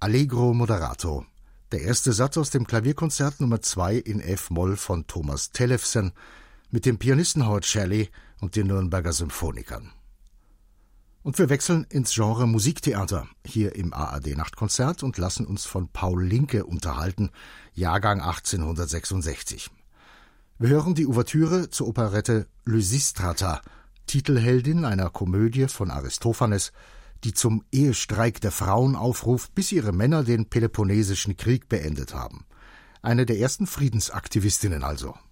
Allegro moderato, der erste Satz aus dem Klavierkonzert Nummer 2 in F-Moll von Thomas Tellefsen mit dem Pianisten Howard Shelley und den Nürnberger Symphonikern. Und wir wechseln ins Genre Musiktheater, hier im ARD-Nachtkonzert und lassen uns von Paul Linke unterhalten, Jahrgang 1866. Wir hören die Ouvertüre zur Operette Lysistrata, Titelheldin einer Komödie von Aristophanes, die zum Ehestreik der Frauen aufruft, bis ihre Männer den Peloponnesischen Krieg beendet haben. Eine der ersten Friedensaktivistinnen also.